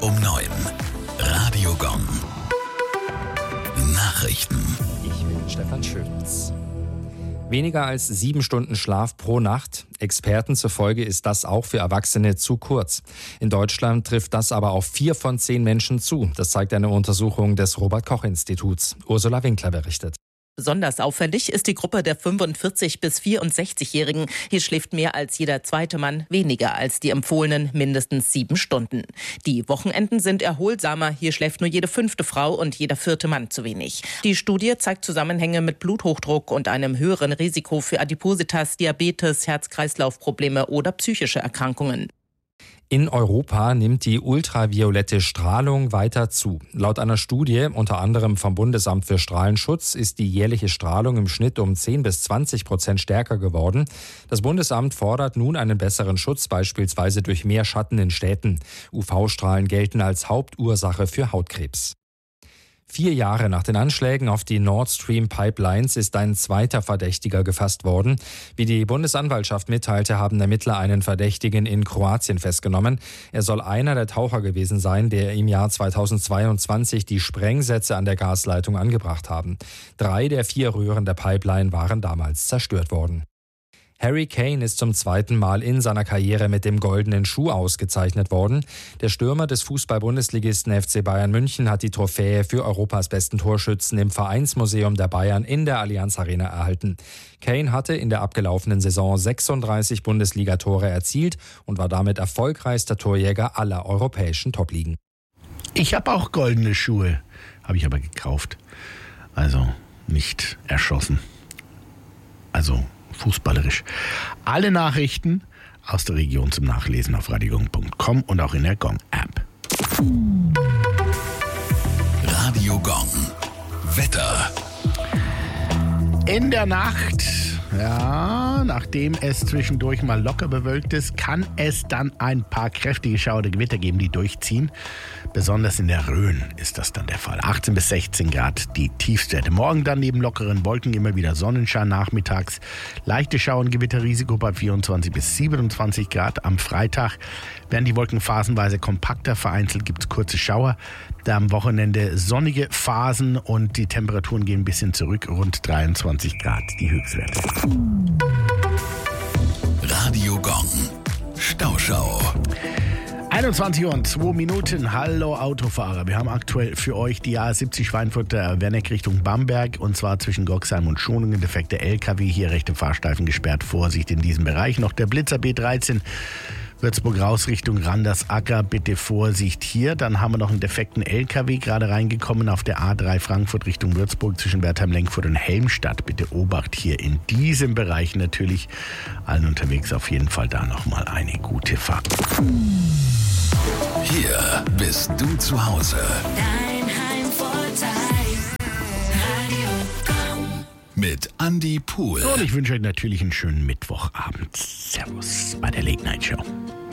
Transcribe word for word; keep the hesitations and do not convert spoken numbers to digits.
um neun. Radio Gong. Nachrichten. Ich bin Stefan Schötz. Weniger als sieben Stunden Schlaf pro Nacht. Experten zufolge ist das auch für Erwachsene zu kurz. In Deutschland trifft das aber auf vier von zehn Menschen zu. Das zeigt eine Untersuchung des Robert-Koch-Instituts. Ursula Winkler berichtet. Besonders auffällig ist die Gruppe der fünfundvierzig- bis vierundsechzigjährigen. Hier schläft mehr als jeder zweite Mann weniger als die empfohlenen mindestens sieben Stunden. Die Wochenenden sind erholsamer. Hier schläft nur jede fünfte Frau und jeder vierte Mann zu wenig. Die Studie zeigt Zusammenhänge mit Bluthochdruck und einem höheren Risiko für Adipositas, Diabetes, Herz-Kreislauf-Probleme oder psychische Erkrankungen. In Europa nimmt die ultraviolette Strahlung weiter zu. Laut einer Studie, unter anderem vom Bundesamt für Strahlenschutz, ist die jährliche Strahlung im Schnitt um zehn bis zwanzig Prozent stärker geworden. Das Bundesamt fordert nun einen besseren Schutz, beispielsweise durch mehr Schatten in Städten. U V-Strahlen gelten als Hauptursache für Hautkrebs. Vier Jahre nach den Anschlägen auf die Nord Stream Pipelines ist ein zweiter Verdächtiger gefasst worden. Wie die Bundesanwaltschaft mitteilte, haben Ermittler einen Verdächtigen in Kroatien festgenommen. Er soll einer der Taucher gewesen sein, der im Jahr zweitausendzweiundzwanzig die Sprengsätze an der Gasleitung angebracht haben. Drei der vier Röhren der Pipeline waren damals zerstört worden. Harry Kane ist zum zweiten Mal in seiner Karriere mit dem Goldenen Schuh ausgezeichnet worden. Der Stürmer des Fußball-Bundesligisten F C Bayern München hat die Trophäe für Europas besten Torschützen im Vereinsmuseum der Bayern in der Allianz Arena erhalten. Kane hatte in der abgelaufenen Saison sechsunddreißig Bundesligatore erzielt und war damit erfolgreichster Torjäger aller europäischen Topligen. Ich habe auch goldene Schuhe, habe ich aber gekauft. Also nicht erschossen. Also fußballerisch. Alle Nachrichten aus der Region zum Nachlesen auf radiogong punkt com und auch in der Gong-App. Radio Gong. Wetter. In der Nacht, ja, nachdem es zwischendurch mal locker bewölkt ist, kann es dann ein paar kräftige Schauer oder Gewitter geben, die durchziehen. Besonders in der Rhön ist das dann der Fall. achtzehn bis sechzehn Grad die Tiefstwerte. Morgen dann neben lockeren Wolken immer wieder Sonnenschein nachmittags. Leichte Schauer und Gewitterrisiko bei vierundzwanzig bis siebenundzwanzig Grad. Am Freitag werden die Wolken phasenweise kompakter. Vereinzelt gibt es kurze Schauer. Da am Wochenende sonnige Phasen und die Temperaturen gehen ein bisschen zurück. Rund dreiundzwanzig Grad die Höchstwerte. Radio Gong. Stauschau. einundzwanzig Uhr und zwei Minuten. Hallo Autofahrer. Wir haben aktuell für euch die A siebzig Schweinfurter Werneck Richtung Bamberg und zwar zwischen Goxheim und Schonungen. Defekte L K W, hier rechte Fahrstreifen gesperrt. Vorsicht in diesem Bereich. Noch der Blitzer B dreizehn Würzburg raus Richtung Randersacker. Bitte Vorsicht hier. Dann haben wir noch einen defekten L K W gerade reingekommen auf der A drei Frankfurt Richtung Würzburg zwischen Wertheim-Lenkfurt und Helmstadt. Bitte Obacht hier in diesem Bereich natürlich. Allen unterwegs auf jeden Fall da nochmal eine gute Fahrt. Hier bist du zu Hause. Dein Heimvorteil. Radio Gong. Mit Andi Pohl. Und ich wünsche euch natürlich einen schönen Mittwochabend. Servus bei der Late Night Show.